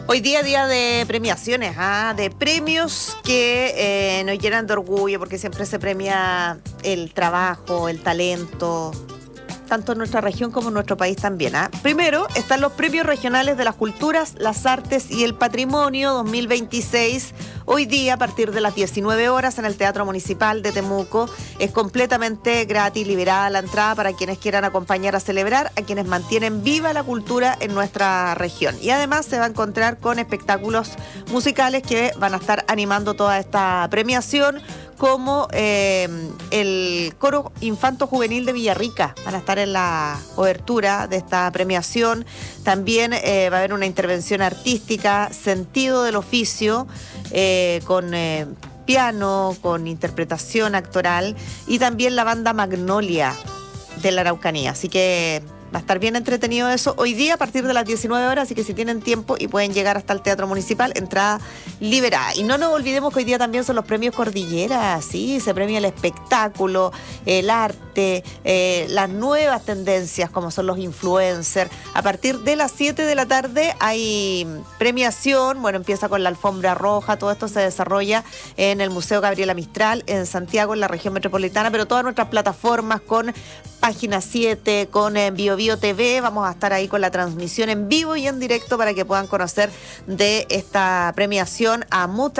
Hoy día de premiaciones, de premios que nos llenan de orgullo porque siempre se premia el trabajo, el talento, tanto en nuestra región como en nuestro país también. Primero están los premios regionales de las culturas, las artes y el patrimonio 2026. Hoy día, a partir de las 19 horas, en el Teatro Municipal de Temuco, es completamente gratis, liberada la entrada para quienes quieran acompañar a celebrar, a quienes mantienen viva la cultura en nuestra región. Y además se va a encontrar con espectáculos musicales que van a estar animando toda esta premiación, como el Coro Infanto Juvenil de Villarrica. Van a estar en la obertura de esta premiación. También va a haber una intervención artística, sentido del oficio, con piano, con interpretación actoral, y también la banda Magnolia de la Araucanía. Así que va a estar bien entretenido eso hoy día a partir de las 19 horas, así que si tienen tiempo y pueden llegar hasta el Teatro Municipal, entrada liberada. Y no nos olvidemos que hoy día también son los premios Cordillera, ¿sí? Se premia el espectáculo, el arte, las nuevas tendencias como son los influencers. A partir de las 7 de la tarde hay premiación, bueno, empieza con la alfombra roja, todo esto se desarrolla en el Museo Gabriela Mistral, en Santiago, en la región metropolitana, pero todas nuestras plataformas con Página 7, con BioBio TV, vamos a estar ahí con la transmisión en vivo y en directo para que puedan conocer de esta premiación a muchas